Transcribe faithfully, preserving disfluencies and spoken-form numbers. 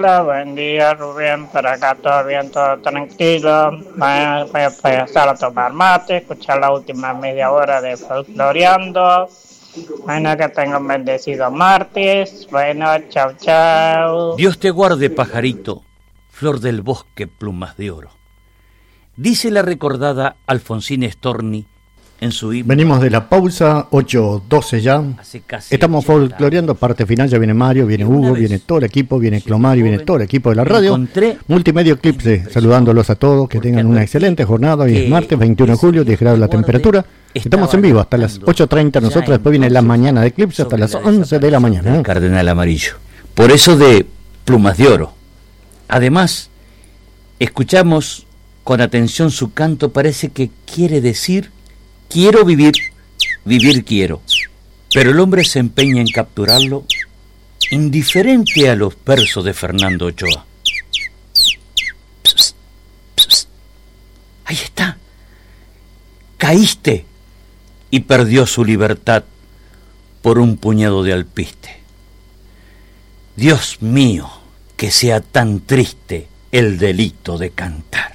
Hola, buen día Rubén, por acá todo bien, todo tranquilo. Voy, voy a empezar a tomar mate, escuchar la última media hora de Folcloreando. Bueno, que tenga un bendecido martes. Bueno, chau chau. Dios te guarde, pajarito, flor del bosque, plumas de oro. Dice la recordada Alfonsina Storni en su himno. Venimos de la pausa, ocho doce ya. Estamos folcloreando, parte final, ya viene Mario, viene Hugo, viene todo el equipo, viene Clomario, viene todo el equipo de la radio. Multimedia Eclipse, saludándolos a todos, que tengan una excelente jornada. Hoy es martes, veintiuno de julio, diez grados la temperatura. Estamos en vivo hasta las ocho treinta nosotros, después viene la mañana de Eclipse hasta las once de la mañana. ¿eh? Cardenal Amarillo. Por eso de plumas de oro. Además, escuchamos con atención su canto, parece que quiere decir: quiero vivir, vivir quiero. Pero el hombre se empeña en capturarlo, indiferente a los versos de Fernando Ochoa. Pss, pss, pss. Ahí está. Caíste y perdió su libertad por un puñado de alpiste. Dios mío, que sea tan triste el delito de cantar.